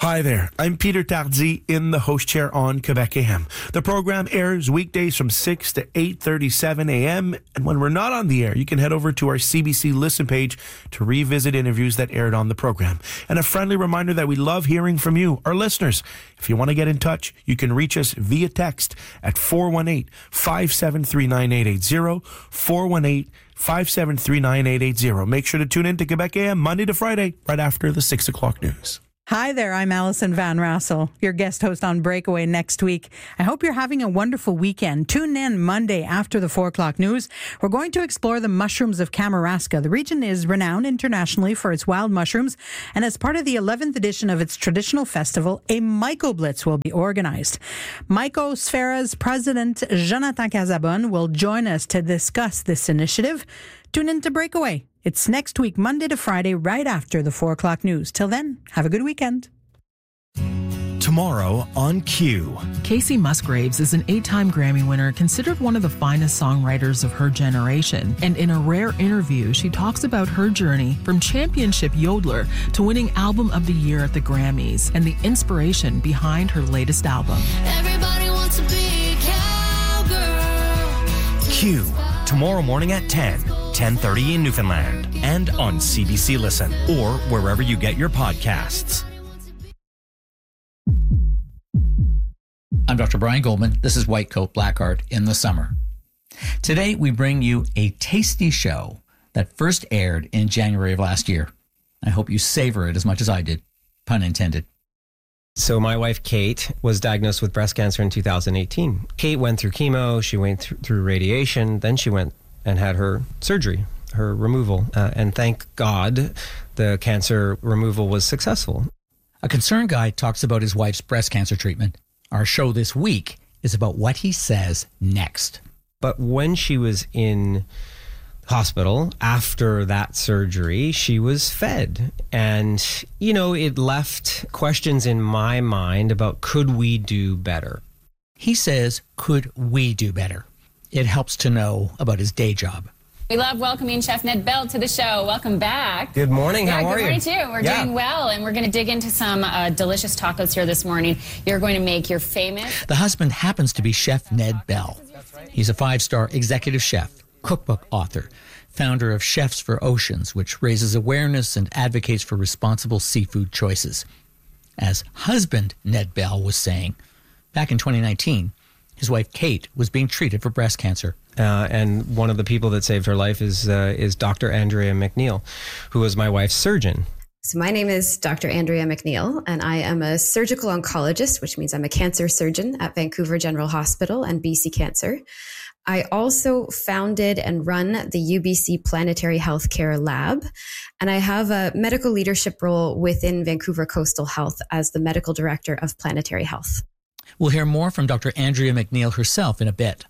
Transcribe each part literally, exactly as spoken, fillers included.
Hi there, I'm Peter Tardy in the host chair on Quebec A M. The program airs weekdays from six to eight thirty-seven a.m. And when we're not on the air, you can head over to our C B C Listen page to revisit interviews that aired on the program. And a friendly reminder that we love hearing from you, our listeners. If you want to get in touch, you can reach us via text at four one eight, five seven three, nine eight eight zero, four one eight, five seven three, nine eight eight zero. Make sure to tune in to Quebec A M Monday to Friday, right after the six o'clock news. Hi there, I'm Alison Van Rassel, your guest host on Breakaway next week. I hope you're having a wonderful weekend. Tune in Monday after the four o'clock news. We're going to explore the mushrooms of Kamouraska. The region is renowned internationally for its wild mushrooms, and as part of the eleventh edition of its traditional festival, a Myco-Blitz will be organized. Mycosfera's president, Jonathan Casabonne, will join us to discuss this initiative. Tune in to Breakaway. It's next week, Monday to Friday, right after the four o'clock news. Till then, have a good weekend. Tomorrow on Q. Kacey Musgraves is an eight-time Grammy winner, considered one of the finest songwriters of her generation. And in a rare interview, she talks about her journey from championship yodeler to winning Album of the Year at the Grammys and the inspiration behind her latest album. Everybody wants to be a cowgirl. Q. Tomorrow morning at ten, ten thirty in Newfoundland, and on C B C Listen, or wherever you get your podcasts. I'm Doctor Brian Goldman. This is White Coat Black Art in the Summer. Today, we bring you a tasty show that first aired in January of last year. I hope you savor it as much as I did, pun intended. So my wife, Kate, was diagnosed with breast cancer in two thousand eighteen. Kate went through chemo, she went th- through radiation, then she went and had her surgery, her removal. Uh, and thank God the cancer removal was successful. A concerned guy talks about his wife's breast cancer treatment. Our show this week is about what he says next. But when she was in hospital after that surgery, she was fed. And, you know, it left questions in my mind about could we do better? He says, could we do better? It helps to know about his day job. We love welcoming Chef Ned Bell to the show. Welcome back. Good morning. Yeah, How are you? Good morning, you? too. We're yeah. doing well, and we're going to dig into some uh, delicious tacos here this morning. You're going to make your famous... The husband happens to be Chef Ned Bell. He's a five-star executive chef, cookbook author, founder of Chefs for Oceans, which raises awareness and advocates for responsible seafood choices. As husband Ned Bell was saying, back in twenty nineteen, his wife Kate was being treated for breast cancer. Uh, and one of the people that saved her life is uh, is Doctor Andrea McNeil, who was my wife's surgeon. So my name is Doctor Andrea McNeil, and I am a surgical oncologist, which means I'm a cancer surgeon at Vancouver General Hospital and B C Cancer. I also founded and run the U B C Planetary Healthcare Lab, and I have a medical leadership role within Vancouver Coastal Health as the medical director of Planetary Health. We'll hear more from Doctor Andrea McNeil herself in a bit.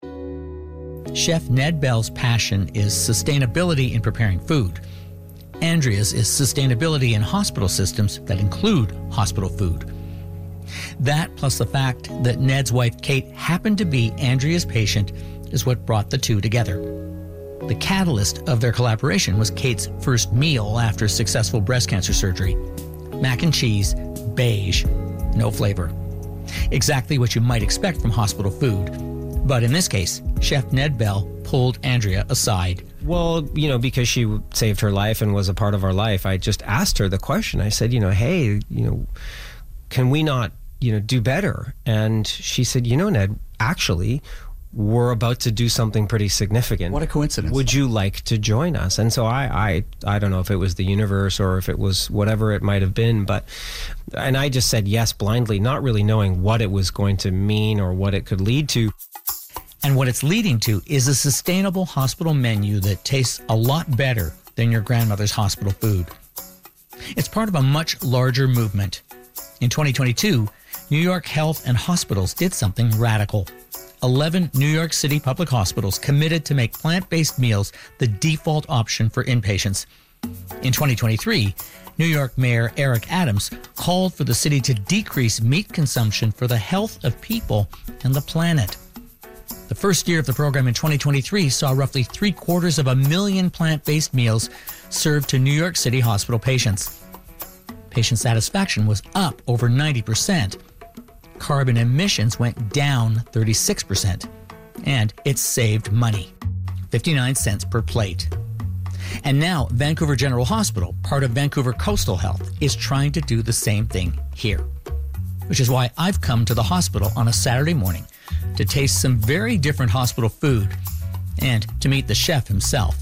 Chef Ned Bell's passion is sustainability in preparing food. Andrea's is sustainability in hospital systems that include hospital food. That, plus the fact that Ned's wife Kate happened to be Andrea's patient, is what brought the two together. The catalyst of their collaboration was Kate's first meal after successful breast cancer surgery. Mac and cheese, beige, no flavor. Exactly what you might expect from hospital food. But in this case, Chef Ned Bell pulled Andrea aside. Well, you know, because she saved her life and was a part of our life, I just asked her the question. I said, you know, hey, you know, can we not, you know, do better? And she said, you know, Ned, actually, we're about to do something pretty significant. What a coincidence. Would you like to join us? And so I, I, I don't know if it was the universe or if it was whatever it might have been, but, and I just said yes blindly, not really knowing what it was going to mean or what it could lead to. And what it's leading to is a sustainable hospital menu that tastes a lot better than your grandmother's hospital food. It's part of a much larger movement. In twenty twenty-two, New York Health and Hospitals did something radical. eleven New York City public hospitals committed to make plant-based meals the default option for inpatients. In twenty twenty-three, New York Mayor Eric Adams called for the city to decrease meat consumption for the health of people and the planet. The first year of the program in twenty twenty-three saw roughly three quarters of a million plant-based meals served to New York City hospital patients. Patient satisfaction was up over ninety percent. Carbon emissions went down thirty-six percent. And it saved money, fifty-nine cents per plate. And now Vancouver General Hospital, part of Vancouver Coastal Health, is trying to do the same thing here. Which is why I've come to the hospital on a Saturday morning to taste some very different hospital food and to meet the chef himself.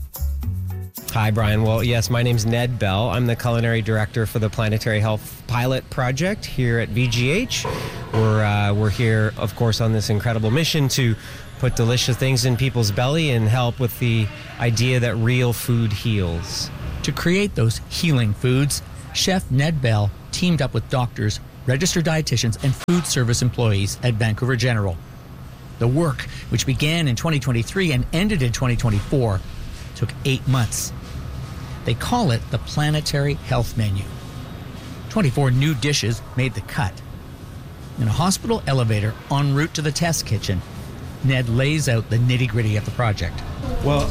Hi, Brian. Well, yes, my name's Ned Bell. I'm the culinary director for the Planetary Health Pilot Project here at V G H. We're, uh, we're here, of course, on this incredible mission to put delicious things in people's belly and help with the idea that real food heals. To create those healing foods, Chef Ned Bell teamed up with doctors, registered dietitians, and food service employees at Vancouver General. The work, which began in twenty twenty-three and ended in twenty twenty-four, took eight months. They call it the Planetary Health Menu. twenty-four new dishes made the cut. In a hospital elevator en route to the test kitchen, Ned lays out the nitty-gritty of the project. Well,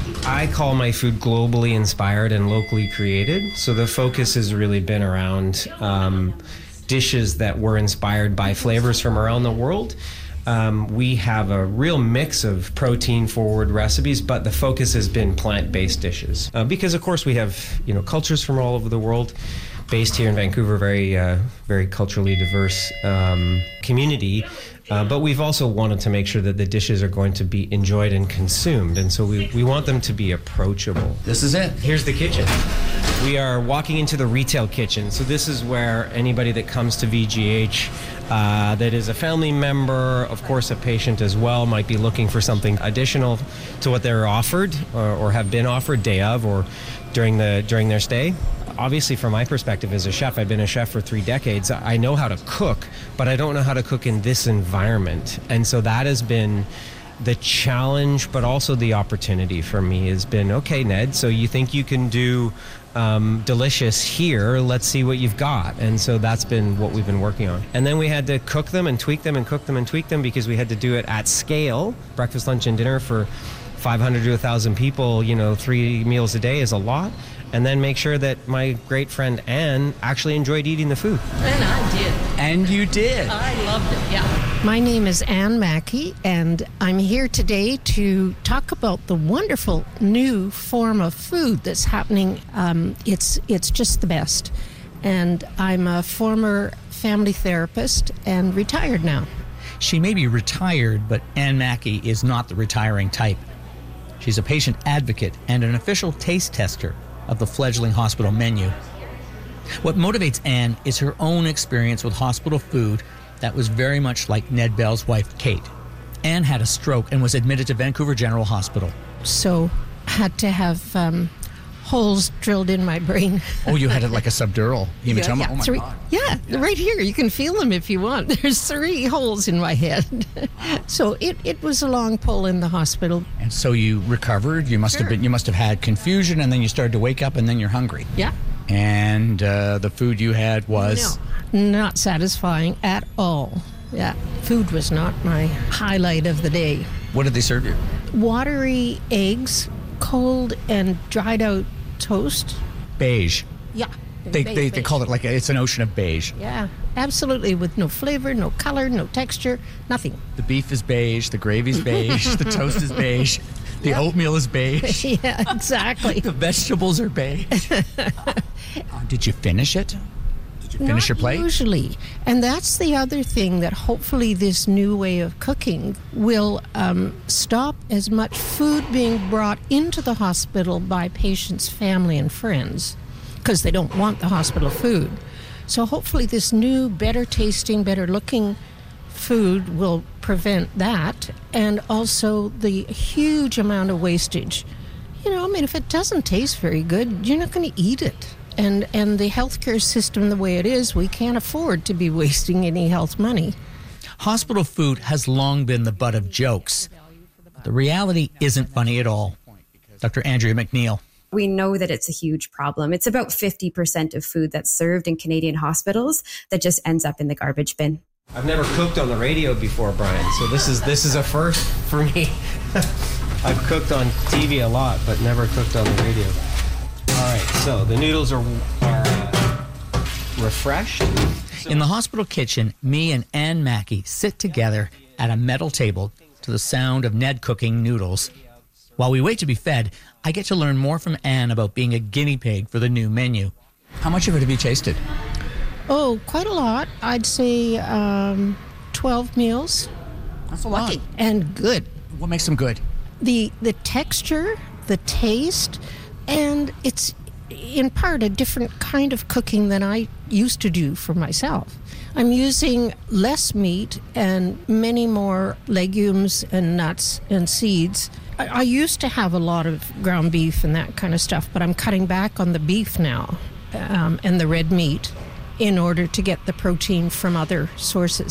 I call my food globally inspired and locally created. So the focus has really been around um, dishes that were inspired by flavors from around the world. Um, we have a real mix of protein-forward recipes, but the focus has been plant-based dishes. Uh, because, of course, we have, you know, cultures from all over the world. Based here in Vancouver, very, uh, very culturally diverse um, community. Uh, but we've also wanted to make sure that the dishes are going to be enjoyed and consumed. And so we, we want them to be approachable. This is it. Here's the kitchen. We are walking into the retail kitchen. So this is where anybody that comes to V G H uh, that is a family member, of course a patient as well, might be looking for something additional to what they're offered or, or have been offered day of or during the during their stay. Obviously, from my perspective as a chef, I've been a chef for three decades. I know how to cook, but I don't know how to cook in this environment. And so that has been the challenge, but also the opportunity for me has been, okay, Ned, so you think you can do um, delicious here, let's see what you've got. And so that's been what we've been working on. And then we had to cook them and tweak them and cook them and tweak them because we had to do it at scale. Breakfast, lunch, and dinner for five hundred to one thousand people, you know, three meals a day is a lot. And then make sure that my great friend Anne actually enjoyed eating the food. And I did. And you did. I loved it, yeah. My name is Anne Mackey, and I'm here today to talk about the wonderful new form of food that's happening. Um, it's it's just the best. And I'm a former family therapist and retired now. She may be retired, but Anne Mackey is not the retiring type. She's a patient advocate and an official taste tester of the fledgling hospital menu. What motivates Anne is her own experience with hospital food that was very much like Ned Bell's wife, Kate. Anne had a stroke and was admitted to Vancouver General Hospital. So had to have um, holes drilled in my brain. Oh, you had it like a subdural hematoma? Yeah, yeah, oh my three, God. Yeah, yeah, right here. You can feel them if you want. There's three holes in my head. So it, it was a long pull in the hospital. And so you recovered. You must Sure. have been. You must have had confusion, and then you started to wake up, and then you're hungry. Yeah. And uh, the food you had was No, not satisfying at all. Yeah, food was not my highlight of the day. What did they serve you? Watery eggs, cold and dried out toast. Beige. Yeah. They beige, they, they beige. call it like a, it's an ocean of beige. Yeah, absolutely, with no flavor, no color, no texture, nothing. The beef is beige. The gravy's beige. The toast is beige. The Yep. oatmeal is beige. Yeah, exactly. The vegetables are beige. uh, did you finish it? Did you finish Not your plate? Usually. And that's the other thing that hopefully this new way of cooking will um, stop as much food being brought into the hospital by patients' family and friends because they don't want the hospital food. So hopefully this new, better tasting, better looking food will prevent that, and also the huge amount of wastage. You know, I mean, if it doesn't taste very good, you're not going to eat it. And and the healthcare system the way it is, we can't afford to be wasting any health money. Hospital food has long been the butt of jokes. The reality isn't funny at all. Doctor Andrea McNeil. We know that it's a huge problem. It's about fifty percent of food that's served in Canadian hospitals that just ends up in the garbage bin. I've never cooked on the radio before, Brian, so this is this is a first for me. I've cooked on T V a lot, but never cooked on the radio. All right, so the noodles are, are uh, refreshed. In the hospital kitchen, me and Ann Mackey sit together at a metal table to the sound of Ned cooking noodles. While we wait to be fed, I get to learn more from Ann about being a guinea pig for the new menu. How much of it have you tasted? Oh, quite a lot. I'd say um, twelve meals. That's a lot. And good. What makes them good? The the texture, the taste, and it's in part a different kind of cooking than I used to do for myself. I'm using less meat and many more legumes and nuts and seeds. I, I used to have a lot of ground beef and that kind of stuff, but I'm cutting back on the beef now um, and the red meat in order to get the protein from other sources.